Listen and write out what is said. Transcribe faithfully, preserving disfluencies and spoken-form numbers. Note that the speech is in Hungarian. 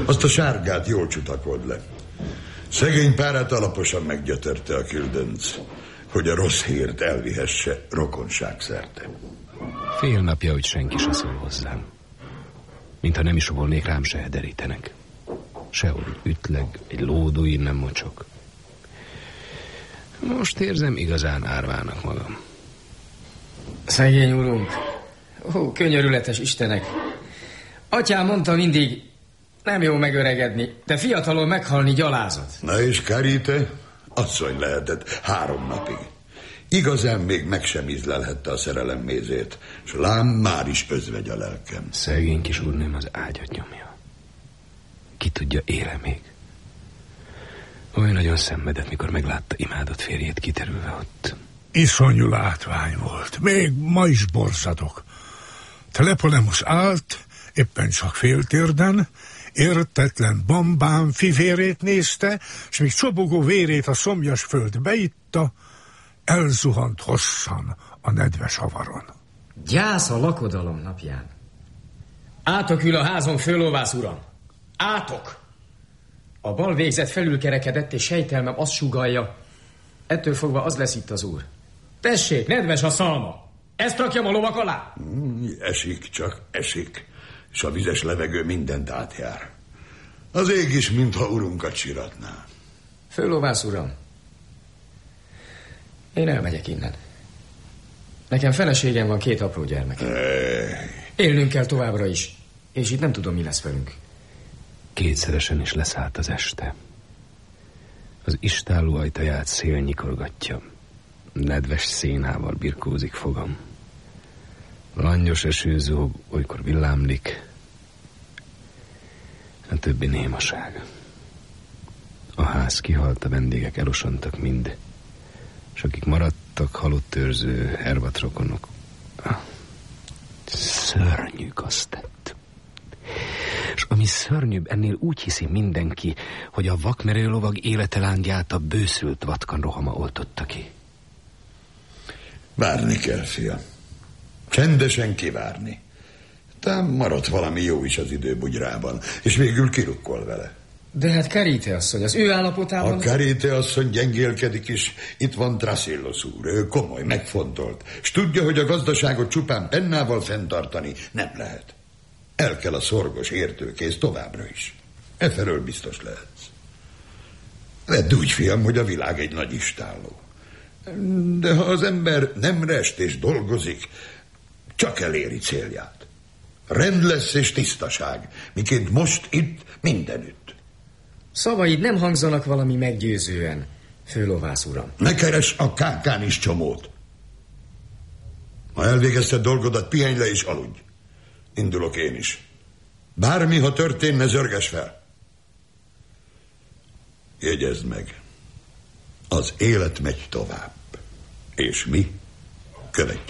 Azt a sárgát jól csutakold le. Szegény párát alaposan meggyötörte a küldönc, hogy a rossz hírt elvihesse rokonság szerte. Fél napja, hogy senki se szól hozzám. Mintha nem is volnék, rám se hederítenek. Sehol ütleg, egy lódúin nem mocsok. Most érzem, igazán árvának magam. Szegény urunk, ó, könyörületes Istenek. Atyám mondta mindig, nem jó megöregedni, de fiatalon meghalni gyalázat. Na és Karite? Asszony lehetett három napig. Igazán még meg sem ízlelhette a szerelem mézét, s lám már is özvegy a lelkem. Szegény kis úrnőm az ágyat nyomja. Ki tudja, éle még. Olyan nagyon szenvedett, mikor meglátta imádott férjét kiterülve ott. Iszonyú látvány volt. Még ma is borzadok. Telepolemus állt, éppen csak féltérden, értetlen bambán fivérét nézte, s még csobogó vérét a szomjas föld beitta, elzuhant hosszan a nedves avaron. Gyász a lakodalom napján. Átok ül a házon, főlovász uram. Átok! A bal végzet felülkerekedett, és sejtelmem azt sugallja. Ettől fogva az lesz itt az úr. Tessék, nedves a szalma. Ezt rakjam a lovak alá? Mm, esik, csak esik. És a vizes levegő mindent átjár. Az ég is, mintha urunkat siratná. Főlovász uram, én elmegyek innen. Nekem feleségem van, két apró gyermekem. Élnünk kell továbbra is, és itt nem tudom, mi lesz velünk. Kétszeresen is leszállt az este. Az istálló ajtaját szél nyikorgatja. Nedves szénával birkózik fogam. Langyos eső zúg, olykor villámlik. A többi némaság. A ház kihalt, a vendégek elosontak mind, és akik maradtak, halott őrző, hervatrokonok. Szörnyű gaztett. És ami szörnyűbb, ennél úgy hiszi mindenki, hogy a vakmerő lovag élete lángját a bőszült vatkan rohama oltotta ki. Várni kell, fia. Csendesen kivárni. Tám maradt valami jó is az időbugyrában, és végül kirukkol vele. De hát Karite asszony, az ő állapotában... A Karite asszony gyengélkedik is. Itt van Thrasillos úr, ő komoly, megfontolt, és tudja, hogy a gazdaságot csupán pennával fenntartani nem lehet. El kell a szorgos értőkész továbbra is. Efelől biztos lehetsz. Vedd úgy, fiam, hogy a világ egy nagy istálló. De ha az ember nem rest és dolgozik, csak eléri célját. Rend lesz és tisztaság, miként most itt mindenütt. Szavaid nem hangzanak valami meggyőzően, főlovász uram. Ne keres a kákán is csomót. Ha elvégezted dolgodat, pihenj le és aludj. Indulok én is. Bármi, ha történne, zörges fel. Jegyezd meg. Az élet megy tovább. És mi követjük.